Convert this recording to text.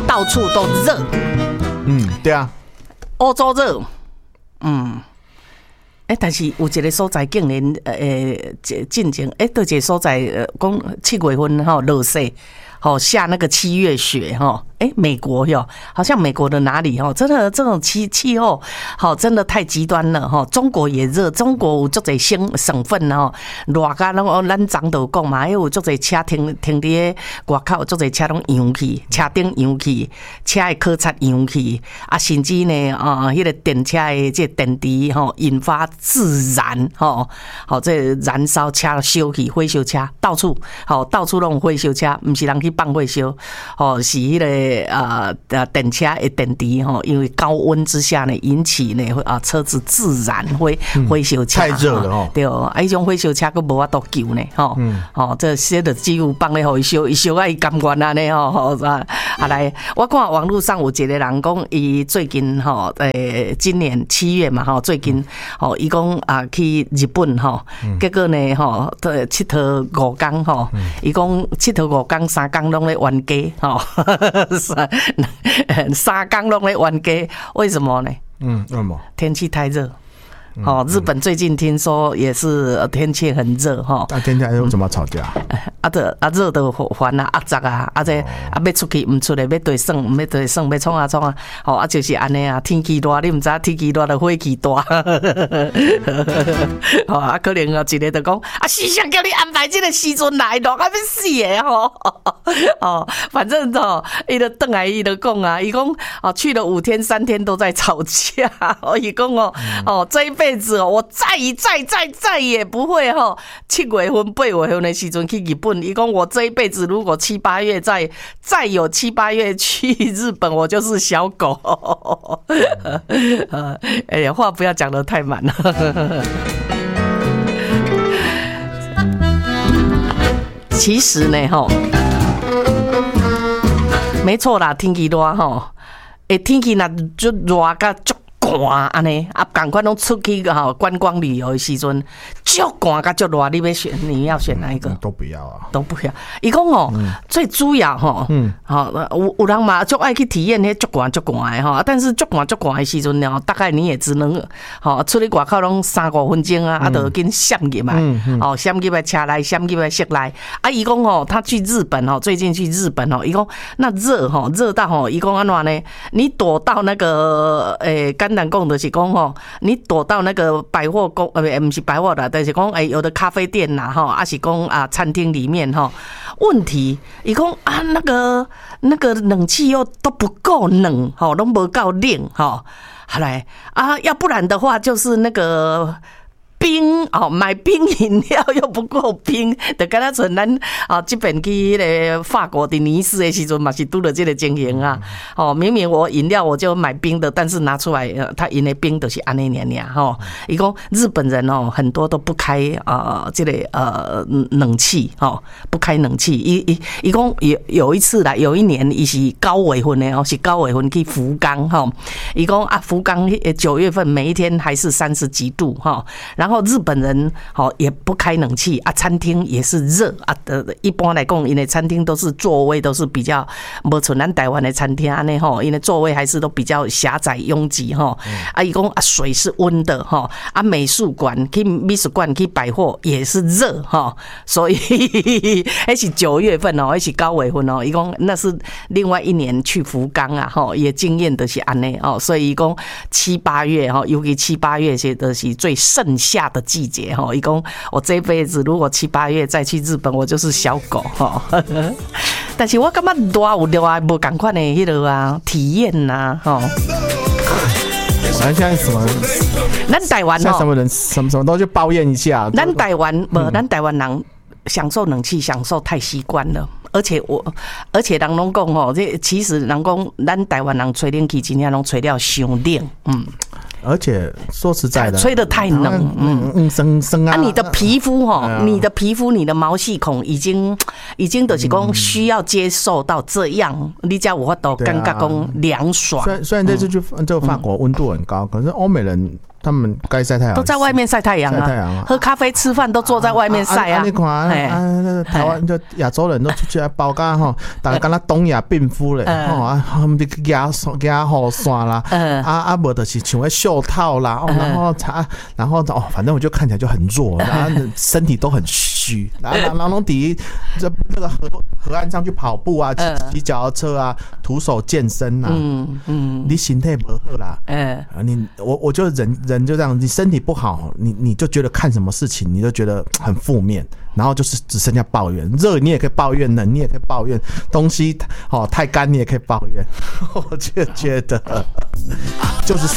到处都热。 对啊， 欧洲热，但是有一个所在竟然进前，对一个所在讲7月份哈落雪，下那个7月雪哈。美国哟，好像美国的哪里真的这种气候真的太极端了中国也热，中国有足侪省份热甲拢咱昨都讲嘛，有足侪车停伫外口，足侪车拢扬去，车顶扬去，车的考察扬去，甚至呢迄个电车的这电池引发自燃这燃烧车烧去，火烧车到处拢火烧车，不是人去放火烧是迄个。电车的电池因为高温之下呢，引起呢车子自燃火烧车， 太热了对，迄种火烧车佫无法度救呢这些的几乎放咧互伊烧，伊烧啊伊甘愿安尼来，我看网络上有一个人讲，伊最近今年7月嘛最近伊讲去日本结果呢佚佗5天伊讲佚佗5天3天拢咧冤家3天拢咧冤家，为什么呢？ 为什么？ 天气太热。日本最近听说也是天气很热那天气还为什么要吵架？ 热的烦啊，压榨啊，这要出去唔出来，要对耍唔要对耍，要创啊，就是安尼啊。天气热，你唔知天气热就火气大，可能一个就讲时常叫你安排这个时阵来，热到要死的反正伊就转来伊就讲啊，伊讲去了5天3天都在吵架，伊讲这一辈子我再也不会7月份8月份的时阵去日本。伊讲我这一辈子如果7、8月再有7、8月去日本，我就是小狗。话不要讲得太满了。其实呢没错啦，天气热天气若就热甲足寒安尼赶快拢出去观光旅游的时阵，足寒甲足热，你要选哪一个？ 都不要啊， 都不要。伊讲最主要有人嘛足爱去体验迄足寒的但是足寒的时阵大概你也只能出去外口拢3、5分钟啊，就紧闪入来，闪入来车内，闪入来室内。伊讲他去日本最近去日本伊讲那热到伊讲安怎呢？你躲到那个简单讲就是讲你躲到那个百货公不是百货啦，但是讲有的咖啡店啦还是讲餐厅里面问题伊讲那个冷气又都不够冷都不够冷好来要不然的话就是那个冰买冰饮料又不够冰，就敢若像咱这边去那个法国的尼斯的时阵嘛是拄了这个情形啊。明明我饮料我就买冰的，但是拿出来他因的冰都是安尼尔伊讲日本人很多都不开这个冷气不开冷气。伊讲有一次啦，有一年伊是9月份的是9月份去福冈伊讲福冈9月份每一天还是30几度然后日本人也不开冷气餐厅也是热一般来讲因为餐厅都是座位都是比较没像咱台湾的餐厅安尼因为座位还是都比较狭窄拥挤伊讲水是温的美术馆去美术馆去百货也是热所以那是9月份那是9月份伊讲那是另外一年去福冈也经验的是安尼所以伊讲7、8月尤其7、8月是就是最盛夏的季节伊讲我这辈子如果7、8月再去日本，我就是小狗但是我感觉热有热无同款的迄个体验呐现在什么？ 咱台湾什么人什么都去抱怨一下。 咱台湾咱台湾人享受冷气享受太习惯了。而且人拢讲这其实人讲咱台湾人吹冷气真正拢吹了伤冷而且说实在的， 吹得太冷， 生啊！ 你的皮肤你的毛细孔已经就是讲需要接受到这样，你才有法度感觉讲凉爽。 虽然这次去法国温度很高，可是欧美人他们该晒太阳都在外面晒太阳啊， 晒太阳啊， 喝咖啡吃饭都坐在外面晒啊。 你看台湾就亚洲人都出去来包干哈，大家跟他东亚病夫嘞，他们的压好酸啦，无就是像个袖套啦，然后反正我就看起来就很弱，然后身体都很虚，然后底这个河岸上去跑步啊，骑脚踏车啊，徒手健身啊，你身体不好啦，我就人就这样，你身体不好，你就觉得看什么事情你就觉得很负面，然后就是只剩下抱怨，热你也可以抱怨，冷你也可以抱怨，东西太干你也可以抱怨，我就觉得就是